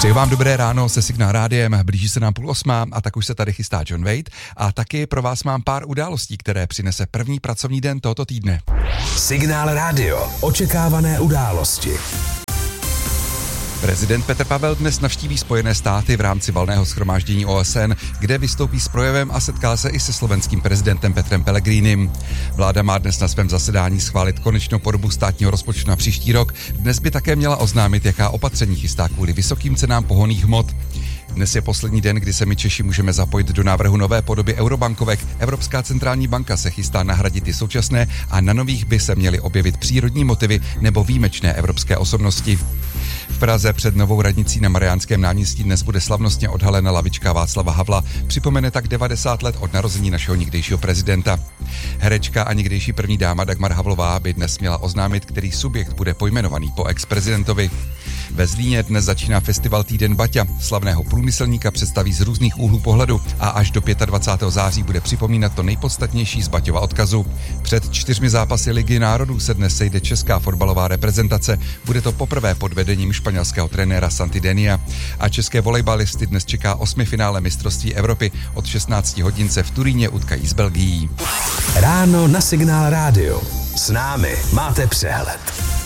Přeju vám dobré ráno se Signál rádiem, blíží se nám 7:30 a tak už se tady chystá John Wade a taky pro vás mám pár událostí, které přinese první pracovní den tohoto týdne. Signál rádio, očekávané události. Prezident Petr Pavel dnes navštíví Spojené státy v rámci valného shromáždění OSN, kde vystoupí s projevem a setká se i se slovenským prezidentem Petrem Pellegrinim. Vláda má dnes na svém zasedání schválit konečnou podobu státního rozpočtu na příští rok. Dnes by také měla oznámit, jaká opatření chystá kvůli vysokým cenám pohonných hmot. Dnes je poslední den, kdy se my Češi můžeme zapojit do návrhu nové podoby eurobankovek. Evropská centrální banka se chystá nahradit ty současné a na nových by se měly objevit přírodní motivy nebo výjimečné evropské osobnosti. V Praze před novou radnicí na Mariánském náměstí dnes bude slavnostně odhalena lavička Václava Havla, připomene tak 90 let od narození našeho někdejšího prezidenta. Herečka a někdejší první dáma Dagmar Havlová by dnes měla oznámit, který subjekt bude pojmenovaný po ex-prezidentovi. Ve Zlíně dnes začíná festival Týden Baťa. Slavného průmyslníka představí z různých úhlů pohledu a až do 25. září bude připomínat to nejpodstatnější z Baťova odkazu. Před 4 zápasy Ligy národů se dnes sejde česká fotbalová reprezentace. Bude to poprvé pod vedením španělského trenéra Santi Denia. A české volejbalisty dnes čeká 8. finále mistrovství Evropy. Od 16 hodin se v Turíně utkají s Belgií. Ráno na Signál rádio. S námi máte přehled.